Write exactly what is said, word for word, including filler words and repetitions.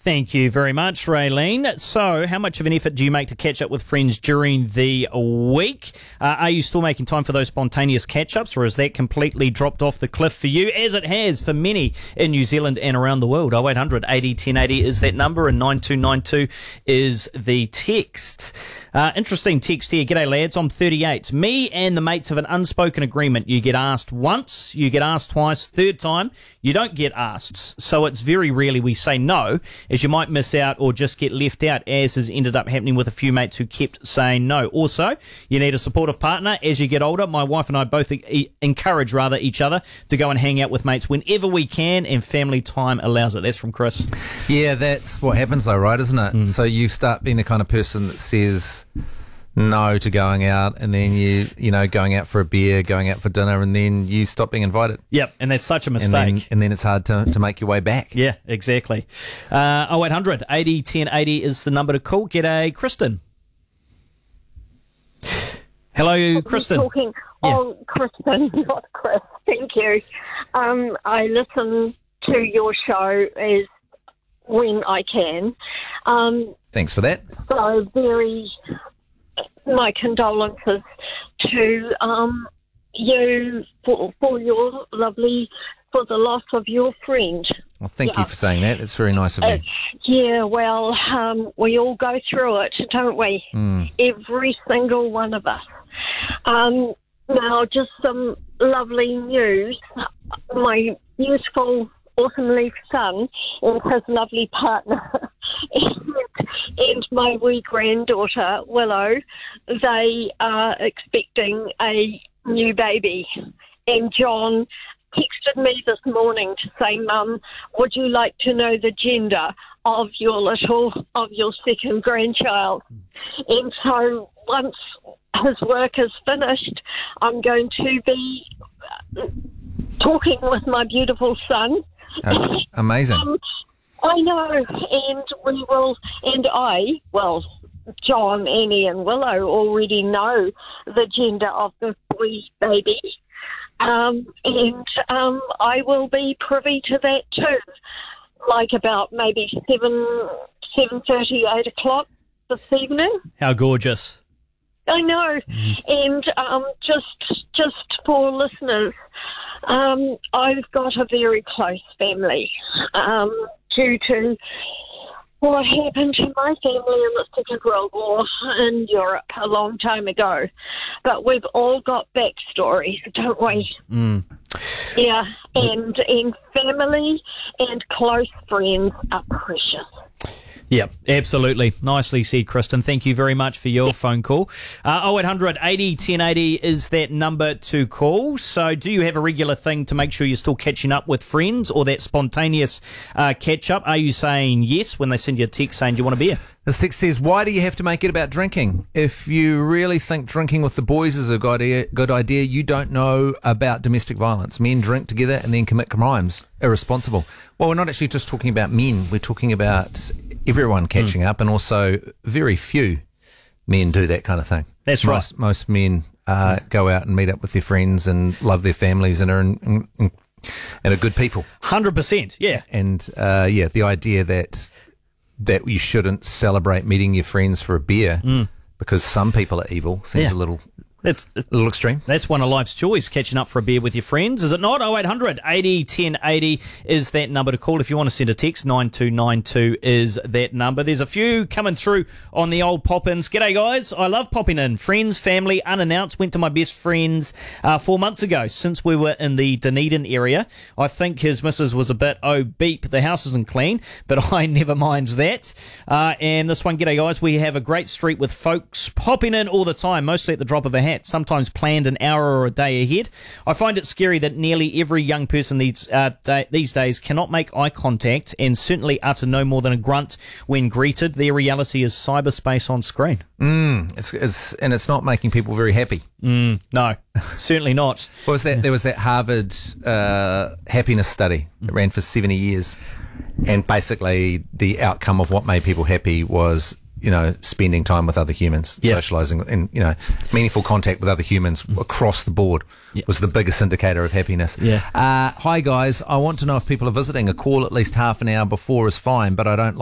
Thank you very much, Raylene. So, how much of an effort do you make to catch up with friends during the week? Uh, are you still making time for those spontaneous catch-ups, or has that completely dropped off the cliff for you, as it has for many in New Zealand and around the world? oh eight hundred eighty ten eighty is that number, and nine two nine two is the text. Uh, interesting text here. G'day, lads. I'm thirty-eight. Me and the mates have an unspoken agreement. You get asked once, you get asked twice, third time, you don't get asked. So it's very rarely we say no, as you might miss out or just get left out, as has ended up happening with a few mates who kept saying no. Also, you need a supportive partner as you get older. My wife and I both e- encourage rather each other to go and hang out with mates whenever we can, and family time allows it. That's from Chris. Yeah, that's what happens though, right, isn't it? Mm. So you start being the kind of person that says no to going out, and then you you know going out for a beer, going out for dinner, and then you stop being invited. Yep, and that's such a mistake. And then, and then it's hard to, to make your way back. Yeah, exactly. Uh, oh eight hundred eighty ten eighty is the number to call. G'day, Kristen. Hello, Kristen. Talking. Yeah. Oh, Kristen, not Chris. Thank you. Um, I listen to your show as when I can. Um, Thanks for that. so very, my condolences to um, you for, for your lovely, for the loss of your friend. Well, thank Yeah. you for saying that. It's very nice of you. Uh, yeah, well, um, we all go through it, don't we? Mm. Every single one of us. Um, now, just some lovely news. My beautiful, awesomely son and his lovely partner and, and my wee granddaughter, Willow, they are expecting a new baby. And John texted me this morning to say, Mum, would you like to know the gender of your little, of your second grandchild? And so once his work is finished, I'm going to be talking with my beautiful son. Uh, amazing. Um, I know, and we will, and I, well, John, Annie and Willow already know the gender of the wee baby. Um, and um, I will be privy to that too, like about maybe seven, seven thirty, eight o'clock this evening. How gorgeous. I know, and um, just just for listeners, um, I've got a very close family um, due to what happened to my family in the Second World War in Europe a long time ago. But we've all got backstories, don't we? Mm. Yeah, and, and family and close friends are precious. Yep, absolutely. Nicely said, Kristen. Thank you very much for your phone call. Uh, oh eight hundred eighty ten eighty is that number to call. So do you have a regular thing to make sure you're still catching up with friends, or that spontaneous uh, catch-up? Are you saying yes when they send you a text saying, do you want a beer? The text says, why do you have to make it about drinking? If you really think drinking with the boys is a good idea, good idea, you don't know about domestic violence. Men drink together and then commit crimes. Irresponsible. Well, we're not actually just talking about men. We're talking about everyone catching mm. up, and also very few men do that kind of thing. That's most, right. Most men uh, go out and meet up with their friends and love their families and are in, in, in, and are good people. one hundred percent, yeah. And, uh, yeah, the idea that that you shouldn't celebrate meeting your friends for a beer mm. because some people are evil seems yeah. a little That's a little extreme. That's one of life's joys, catching up for a beer with your friends, is it not? oh eight hundred eighty ten eighty is that number to call. If you want to send a text, nine two nine two is that number. There's a few coming through on the old pop-ins. G'day, guys. I love popping in. Friends, family, unannounced. Went to my best friend's uh, four months ago since we were in the Dunedin area. I think his missus was a bit, oh, beep, the house isn't clean, but I never mind that. Uh, and this one, g'day, guys. We have a great street with folks popping in all the time, mostly at the drop of a hat. Sometimes planned an hour or a day ahead. I find it scary that nearly every young person these uh, day, these days cannot make eye contact and certainly utter no more than a grunt when greeted. Their reality is cyberspace on screen. Mm, it's, it's and it's not making people very happy. Mm, no, certainly not. What was that? There was that Harvard uh, happiness study that ran for seventy years, and basically the outcome of what made people happy was, you know, spending time with other humans, yeah. socialising, and, you know, meaningful contact with other humans across the board yeah. was the biggest indicator of happiness. Yeah. Uh, hi, guys. I want to know if people are visiting. A call at least half an hour before is fine, but I don't